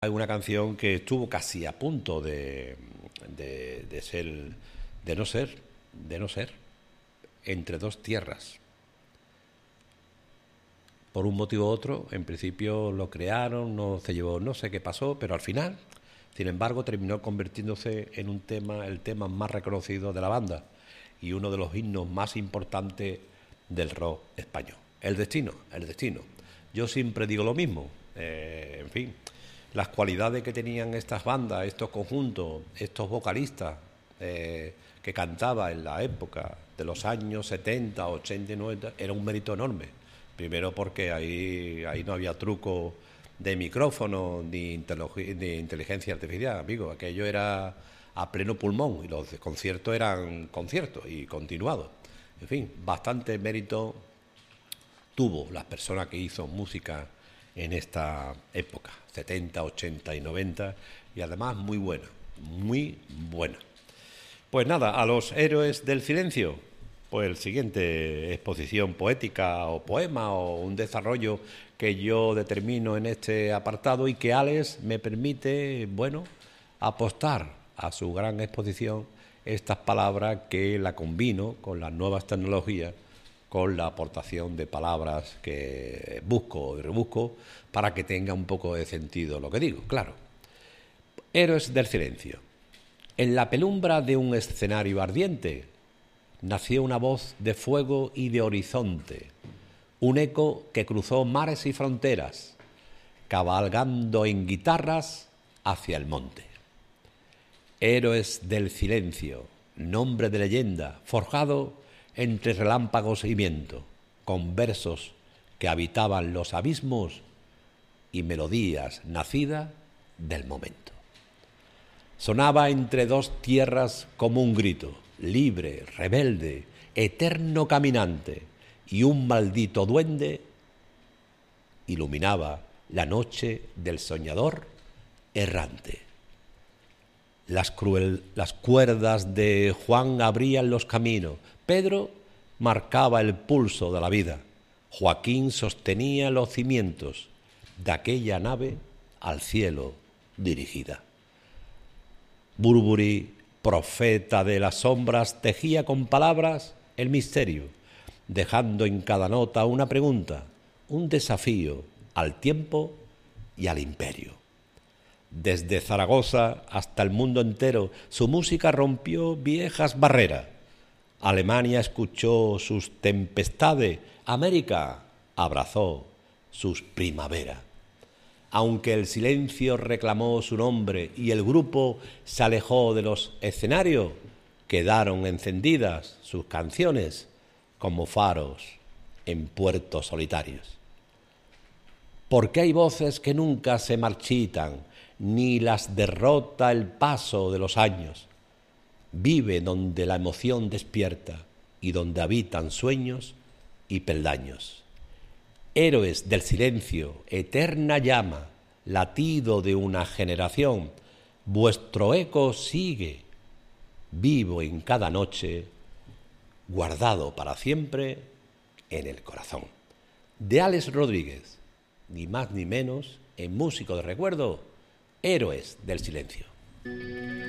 Hay una canción que estuvo casi a punto ser, de no ser, entre dos tierras. Por un motivo u otro, en principio lo crearon, no se llevó, no sé qué pasó, pero al final, sin embargo, terminó convirtiéndose en el tema más reconocido de la banda y uno de los himnos más importantes del rock español. El destino, el destino. Yo siempre digo lo mismo, en fin, las cualidades que tenían estas bandas, estos conjuntos, estos vocalistas que cantaban en la época de los años 70, 80 y 90, era un mérito enorme. Primero porque ahí no había truco de micrófono ni inteligencia artificial, amigo. Aquello era a pleno pulmón y los conciertos eran conciertos y continuados. En fin, bastante mérito tuvo las personas que hizo música en esta época, 70, 80 y 90, y además muy buena, muy buena. Pues nada, a los héroes del silencio, pues el siguiente exposición poética o poema o un desarrollo que yo determino en este apartado y que Alex me permite, bueno, apostar a su gran exposición estas palabras que la combino con las nuevas tecnologías, con la aportación de palabras que busco y rebusco para que tenga un poco de sentido lo que digo, claro. Héroes del silencio. En la penumbra de un escenario ardiente nació una voz de fuego y de horizonte, un eco que cruzó mares y fronteras, cabalgando en guitarras hacia el monte. Héroes del silencio, nombre de leyenda, forjado entre relámpagos y viento, con versos que habitaban los abismos y melodías nacidas del momento. Sonaba entre dos tierras como un grito, libre, rebelde, eterno caminante, y un maldito duende iluminaba la noche del soñador errante. Las cuerdas de Juan abrían los caminos, Pedro marcaba el pulso de la vida, Joaquín sostenía los cimientos de aquella nave al cielo dirigida. Burburi, profeta de las sombras, tejía con palabras el misterio, dejando en cada nota una pregunta, un desafío al tiempo y al imperio. Desde Zaragoza hasta el mundo entero, su música rompió viejas barreras. Alemania escuchó sus tempestades, América abrazó sus primaveras. Aunque el silencio reclamó su nombre y el grupo se alejó de los escenarios, quedaron encendidas sus canciones como faros en puertos solitarios. Porque hay voces que nunca se marchitan, ni las derrota el paso de los años. Vive donde la emoción despierta y donde habitan sueños y peldaños. Héroes del silencio, eterna llama, latido de una generación, vuestro eco sigue, vivo en cada noche, guardado para siempre en el corazón. De Alex Rodríguez, ni más ni menos, en Músico de Recuerdo, Héroes del silencio.